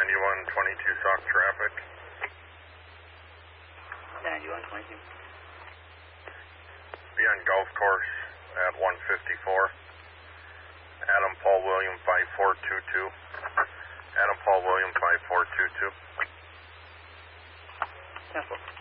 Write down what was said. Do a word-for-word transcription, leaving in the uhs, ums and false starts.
ninety-one twenty-two Sock traffic. ninety-one twenty-two. Be on golf course at one fifty-four. Adam Paul William five four two two. Adam Paul William five four two two. ten four.